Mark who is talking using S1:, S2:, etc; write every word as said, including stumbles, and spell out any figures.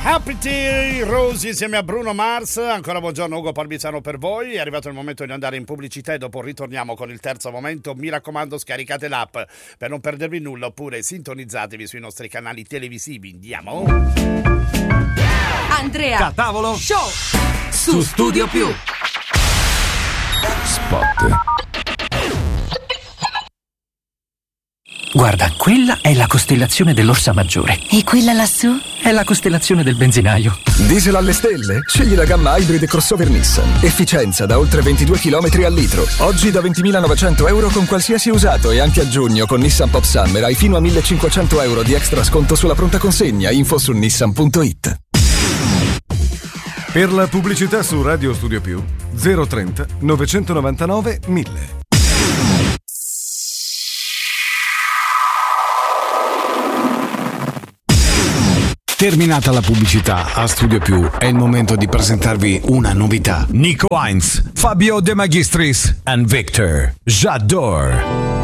S1: Happy Rose insieme a Bruno Mars. Ancora buongiorno Ugo Palmisano per voi. È arrivato il momento di andare in pubblicità e dopo ritorniamo con il terzo momento. Mi raccomando, scaricate l'app per non perdervi nulla oppure sintonizzatevi sui nostri canali televisivi. Andiamo.
S2: Andrea
S3: Da tavolo
S2: Show
S3: su Studio Più.
S4: Spot. Guarda, quella è la costellazione dell'Orsa Maggiore.
S5: E quella lassù?
S4: È la costellazione del benzinaio.
S6: Diesel alle stelle? Scegli la gamma Hybrid e crossover Nissan. Efficienza da oltre ventidue chilometri al litro. Oggi da ventimilanovecento euro con qualsiasi usato e anche a giugno con Nissan Pop Summer hai fino a millecinquecento euro di extra sconto sulla pronta consegna. Info su nissan punto it.
S7: Per la pubblicità su Radio Studio Più zero trenta novecentonovantanove mille.
S8: Terminata la pubblicità a Studio Più, è il momento di presentarvi una novità. Nico Heinz, Fabio De Magistris and Victor J'adore.